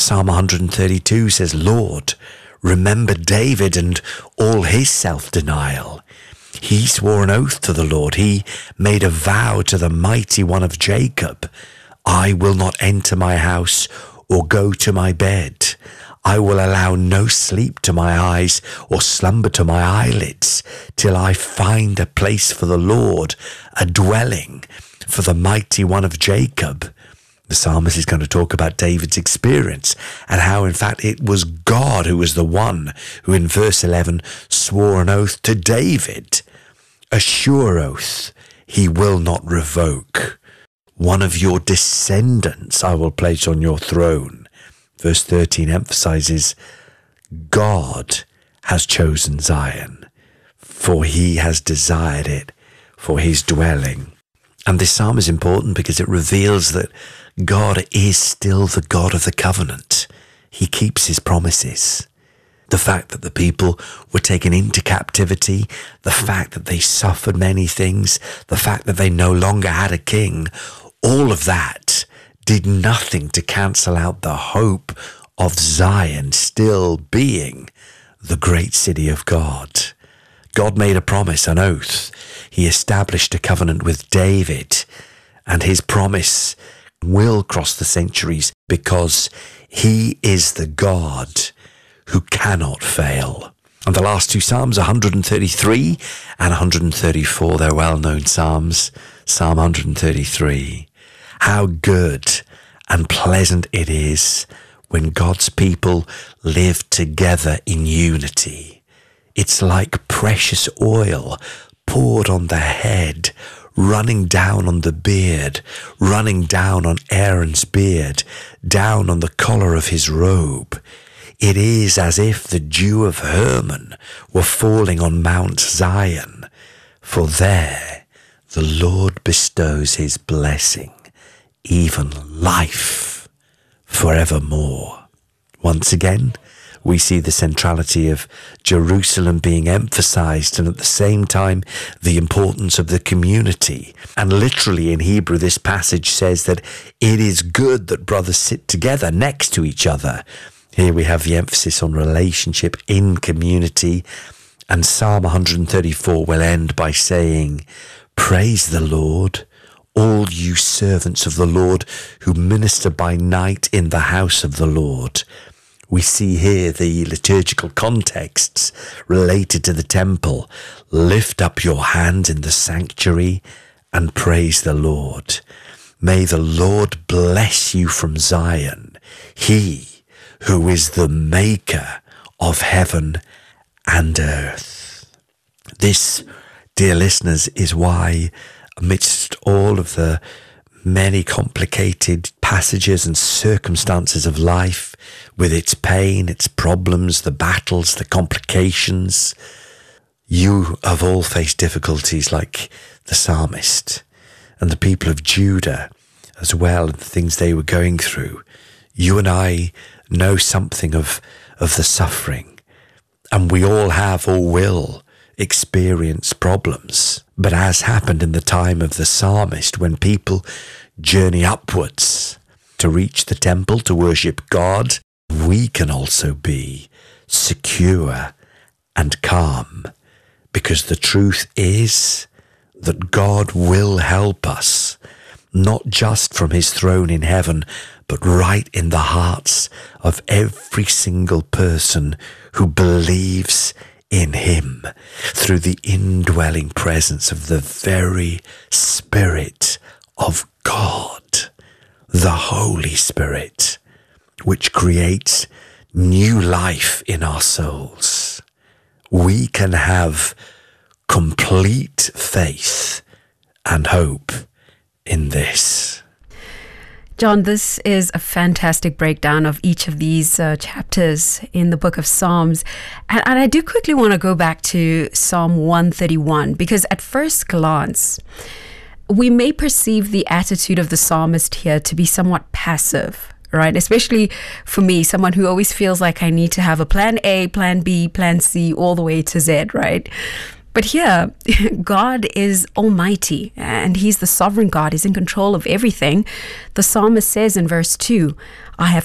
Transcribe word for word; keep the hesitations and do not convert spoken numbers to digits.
Psalm one thirty-two says, Lord, remember David and all his self-denial. He swore an oath to the Lord. He made a vow to the mighty one of Jacob. I will not enter my house or go to my bed. I will allow no sleep to my eyes or slumber to my eyelids till I find a place for the Lord, a dwelling for the mighty one of Jacob. The psalmist is going to talk about David's experience and how, in fact, it was God who was the one who, in verse eleven, swore an oath to David. A sure oath he will not revoke. One of your descendants I will place on your throne. Verse thirteen emphasizes God has chosen Zion, for he has desired it for his dwelling. And this psalm is important because it reveals that God is still the God of the covenant. He keeps his promises. The fact that the people were taken into captivity, the fact that they suffered many things, the fact that they no longer had a king, all of that did nothing to cancel out the hope of Zion still being the great city of God. God made a promise, an oath. He established a covenant with David, and his promise will cross the centuries because he is the God who cannot fail. And the last two Psalms, one thirty-three and one thirty-four, they're well-known Psalms. Psalm one thirty-three. How good and pleasant it is when God's people live together in unity. It's like precious oil poured on the head, running down on the beard, running down on Aaron's beard, down on the collar of his robe. It is as if the dew of Hermon were falling on Mount Zion, for there the Lord bestows his blessing, even life forevermore. Once again, we see the centrality of Jerusalem being emphasized, and at the same time, the importance of the community. And literally in Hebrew, this passage says that it is good that brothers sit together next to each other. Here we have the emphasis on relationship in community. And Psalm one thirty-four will end by saying, praise the Lord, all you servants of the Lord who minister by night in the house of the Lord. We see here the liturgical contexts related to the temple. Lift up your hands in the sanctuary and praise the Lord. May the Lord bless you from Zion, he who is the maker of heaven and earth. This, dear listeners, is why amidst all of the many complicated passages and circumstances of life, with its pain, its problems, the battles, the complications, you have all faced difficulties like the psalmist and the people of Judah as well, and the things they were going through. You and I know something of, of the suffering, and we all have or will experience problems. But as happened in the time of the psalmist, when people journey upwards to reach the temple to worship God, we can also be secure and calm, because the truth is that God will help us, not just from his throne in heaven, but right in the hearts of every single person who believes in him, through the indwelling presence of the very Spirit of God, the Holy Spirit, which creates new life in our souls. We can have complete faith and hope in this. John, this is a fantastic breakdown of each of these uh, chapters in the book of Psalms. And, and I do quickly want to go back to Psalm one thirty-one, because at first glance, we may perceive the attitude of the psalmist here to be somewhat passive, right? Especially for me, someone who always feels like I need to have a plan A, plan B, plan C, all the way to Z, right? But here, God is almighty, and he's the sovereign God. He's in control of everything. The psalmist says in verse two, I have